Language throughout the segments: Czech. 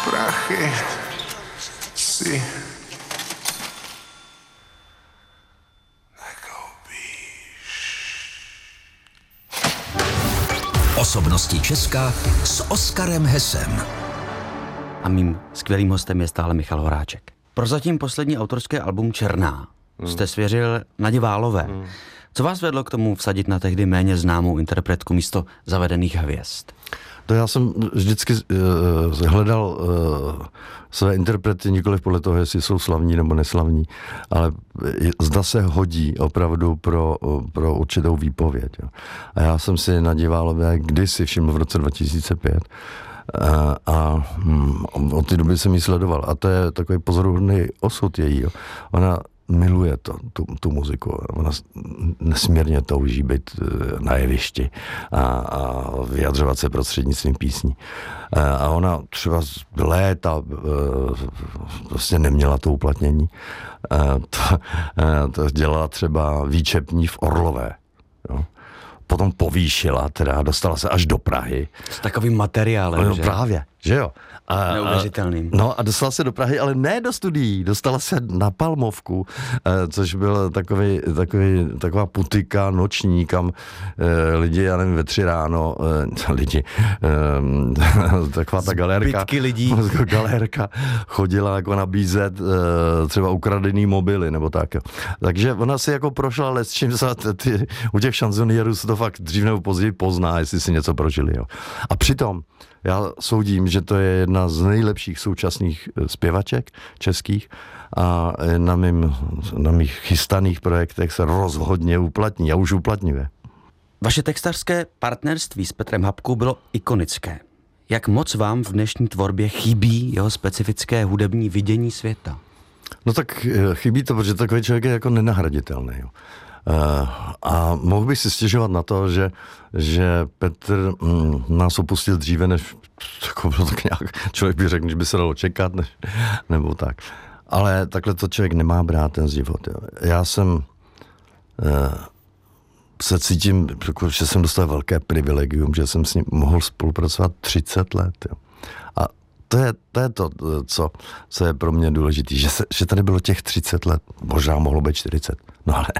prachy si Osobnosti Česka s Oskarem Hesem. A mým skvělým hostem je stále Michal Horáček. Prozatím poslední autorské album Černá jste svěřil Nadě Válové. Co vás vedlo k tomu vsadit na tehdy méně známou interpretku místo zavedených hvězd? To já jsem vždycky hledal své interprety nikoliv podle toho, jestli jsou slavní nebo neslavní, ale zda se hodí opravdu pro určitou výpověď. Jo. A já jsem si Nadě Válové kdysi všiml v roce 2005 a od té doby jsem ji sledoval. A to je takový pozoruhodný osud její. Jo. Ona miluje tu muziku. Ona nesmírně touží být na jevišti a vyjadřovat se prostřednictvím písní. A ona třeba léta prostě neměla to uplatnění. To dělala třeba výčepní v Orlové. Jo. Potom povýšila, teda dostala se až do Prahy. S takovým materiálem, no, že? Právě, že jo. Neuvěřitelným. No a dostala se do Prahy, ale ne do studií, dostala se na Palmovku, což byl taková putika noční, kam lidi, já nevím, ve 3 ráno, taková ta galérka. Zbytky lidí. Galérka chodila jako nabízet třeba ukradený mobily, nebo tak. Jo. Takže ona si jako prošla lecčím, u těch šanzonierů se to fakt dřív nebo později pozná, jestli si něco prožili. Jo. A přitom já soudím, že to je jedna z nejlepších současných zpěvaček českých a na mých chystaných projektech se rozhodně uplatní a už uplatňuje. Vaše textařské partnerství s Petrem Hapkou bylo ikonické. Jak moc vám v dnešní tvorbě chybí jeho specifické hudební vidění světa? No tak chybí to, protože takový člověk je jako nenahraditelný. Jo. A mohl bych si stěžovat na to, že Petr nás opustil dříve, než tak nějak člověk by řekl, že by se dalo čekat, nebo tak. Ale takhle to člověk nemá brát ten život. Jo. Já jsem se cítím, že jsem dostal velké privilegium, že jsem s ním mohl spolupracovat 30 let. Jo. A to je to, co je pro mě důležité, že tady bylo těch 30 let, možná mohlo být 40. No ale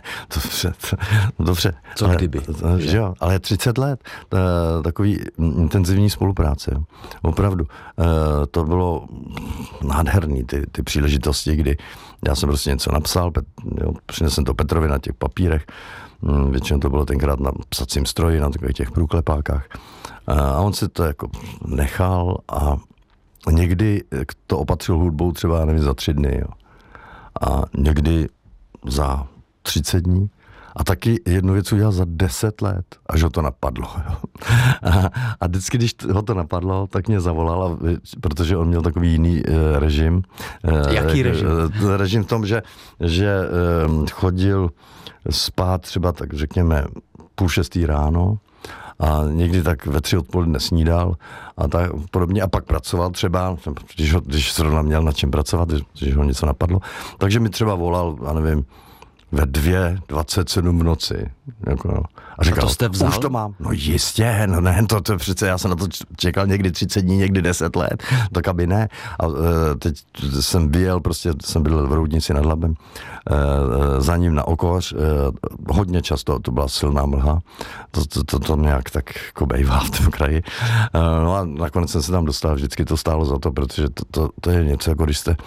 dobře. Co kdyby? Že jo, ale 30 let, takový intenzivní spolupráce. Jo. Opravdu. To bylo nádherný, ty příležitosti, kdy já jsem prostě něco napsal, přinesl jsem to Petrovi na těch papírech, většinou to bylo tenkrát na psacím stroji, na takových těch průklepákách. A on si to jako nechal a někdy to opatřil hudbou třeba, nevím, za 3 dny. Jo. A někdy za 30 dní. A taky jednu věc udělal za 10 let, až ho to napadlo. Jo. A vždycky, když ho to napadlo, tak mě zavolal, protože on měl takový jiný režim. Jaký režim? Režim v tom, že chodil spát třeba, tak řekněme, 5:30 ráno, a někdy tak ve 3 odpoledne snídal a tak podobně a pak pracoval třeba, když zrovna měl na čem pracovat, když ho něco napadlo. Takže mi třeba volal, já nevím, ve 2:27 v noci. Jako, a říkal, to jste vzal? Už to mám. No jistě, no ne, to přece já jsem na to čekal někdy 30 dní, někdy 10 let, tak aby ne. A teď jsem vyjel, prostě jsem byl v Roudnici nad Labem, za ním na Okoř, hodně často, to byla silná mlha, to nějak tak jako bejvá v tom kraji. No a nakonec jsem se tam dostal, vždycky to stálo za to, protože to je něco, jako když jste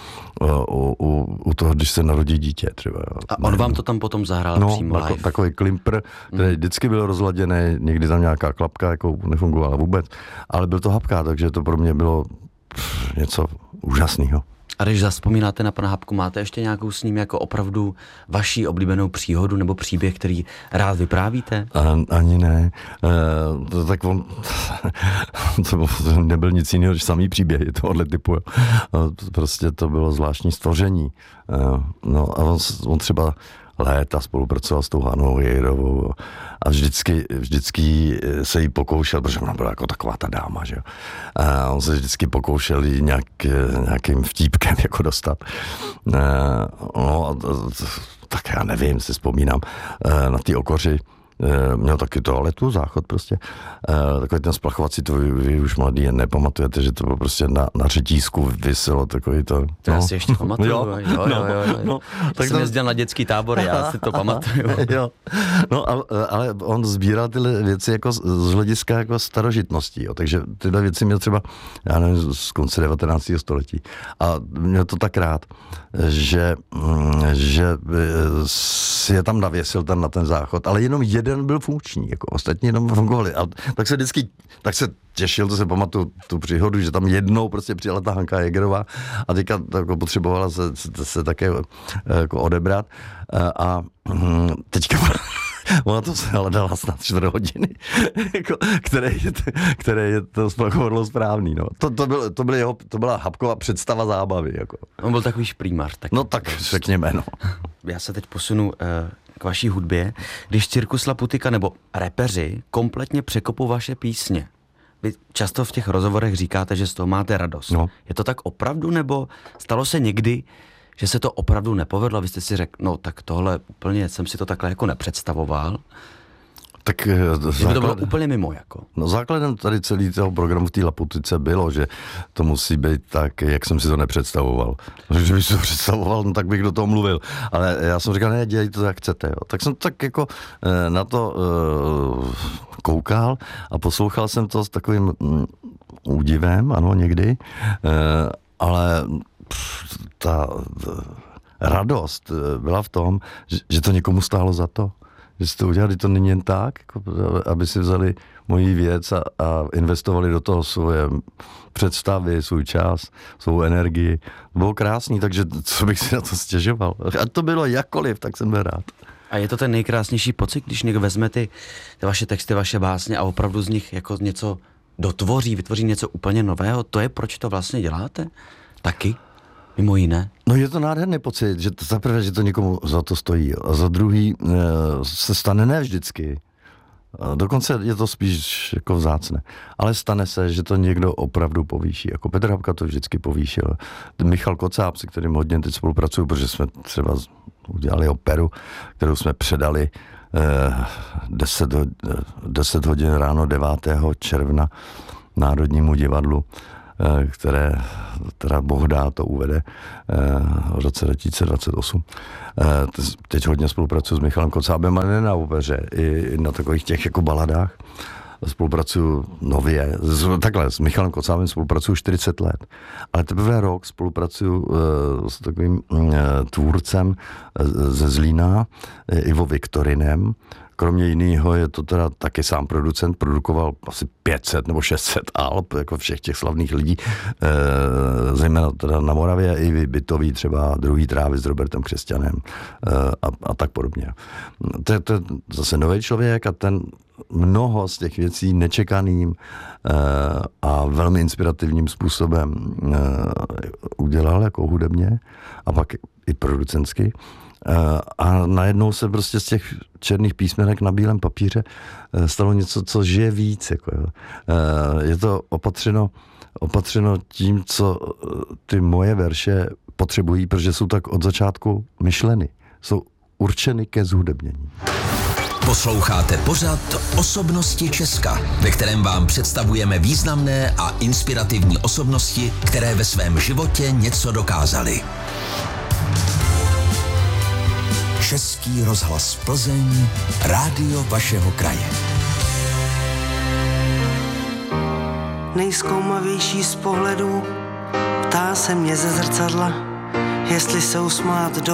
u toho, když se narodí dítě třeba. Jo. A on vám to tam potom zahrál přímo live? Takový klimpr, který vždycky byl rozladěný, někdy tam nějaká klapka jako nefungovala vůbec, ale byl to Hapka, takže to pro mě bylo něco úžasného. A když zavzpomínáte na pana Hapku, máte ještě nějakou s ním jako opravdu vaši oblíbenou příhodu nebo příběh, který rád vyprávíte? Ani ne. Tak on to nebyl nic jiného, než samý příběhy tohohle typu. Prostě to bylo zvláštní stvoření. No a on třeba léta spolupracoval s tou Hanou Jejrovou a vždycky se jí pokoušel, protože ona byla jako taková ta dáma, že jo. A on se vždycky pokoušel jí nějakým vtípkem jako dostat. No, tak já nevím, si vzpomínám na ty Okoři, Měl taky toaletu, záchod prostě. Takový ten splachovací, to vy už mladý jen nepamatujete, že to bylo prostě na řetízku vyselo takový to. To já si ještě pamatuju. Jo. Tak jsem jezdil na dětský tábor, já si to pamatuju. Jo. No, ale on sbíral tyhle věci jako z hlediska jako starožitností, jo. Takže tyhle věci měl třeba, já nevím, z konce 19. století. A měl to tak rád, že si je tam navěsil na ten záchod, ale jenom jeden byl funkční, jako ostatní jenom fungovali. A tak se těšil, to se pamatuju tu příhodu, že tam jednou prostě přijela ta Hanka Jägerová a teďka jako potřebovala se také jako odebrat a teďka ona to se ale dala snad 4 hodiny, jako, které je to splachovodlo správný. No. To byla Habkova představa zábavy. Jako. On byl takový šprýmař. No tak řekněme, no. Já se teď posunu k vaší hudbě. Když Cirkus Laputika nebo repeři kompletně překopou vaše písně, vy často v těch rozhovorech říkáte, že z toho máte radost. No. Je to tak opravdu, nebo stalo se někdy, že se to opravdu nepovedlo? Vy jste si řekl, no tak tohle úplně jsem si to takhle jako nepředstavoval. Tak to bylo úplně mimo jako. No základem tady celý toho programu v té Laputice bylo, že to musí být tak, jak jsem si to nepředstavoval. Že bych si to představoval, no, tak bych do toho mluvil. Ale já jsem říkal, ne, dělejte to, jak chcete. Jo. Tak jsem tak jako na to koukal a poslouchal jsem to s takovým údivem, ano, někdy, ale ta radost byla v tom, že to někomu stálo za to. Že si to udělali, to není jen tak, jako, aby si vzali moji věc a investovali do toho svoje představy, svůj čas, svou energii. To bylo krásný, takže co bych si na to stěžoval. Ať to bylo jakkoliv, tak jsem byl rád. A je to ten nejkrásnější pocit, když někdo vezme ty vaše texty, vaše básně a opravdu z nich jako něco dotvoří, vytvoří něco úplně nového? To je, proč to vlastně děláte? Taky? Mimo jiné? No je to nádherný pocit, že za prvé, že to někomu za to stojí a za druhý se stane ne vždycky. Dokonce je to spíš jako vzácné. Ale stane se, že to někdo opravdu povýší. Jako Petr Habka to vždycky povýšil. Michal Kocáb, se kterým hodně teď spolupracuju, protože jsme třeba udělali operu, kterou jsme předali 10 hodin ráno 9. června Národnímu divadlu, které teda Bohdá to uvede v roce 2028. Teď hodně spolupracuju s Michalem Kocábem, ale ne na opeře, i na takových těch jako baladách. Spolupracuju nově. Takhle, s Michalem Kocábem spolupracuju 40 let. Ale teprve rok spolupracuju s takovým tvůrcem ze Zlína, Ivo Viktorinem. Kromě jiného je to teda taky sám producent, produkoval asi 500 nebo 600 alb, jako všech těch slavných lidí, zejména teda na Moravě, i bytový třeba Druhý trávy s Robertem Křesťanem a tak podobně. To je zase nový člověk a ten mnoho z těch věcí nečekaným a velmi inspirativním způsobem udělal jako hudebně a pak i producentsky. A najednou se prostě z těch černých písmenek na bílém papíře stalo něco, co žije víc. Jako, jo. Je to opatřeno tím, co ty moje verše potřebují, protože jsou tak od začátku myšleny. Jsou určeny ke zhudebnění. Posloucháte pořad Osobnosti Česka, ve kterém vám představujeme významné a inspirativní osobnosti, které ve svém životě něco dokázaly. Český rozhlas Plzeň, rádio vašeho kraje. Nejzkoumavější z pohledů ptá se mě ze zrcadla, jestli se usmát do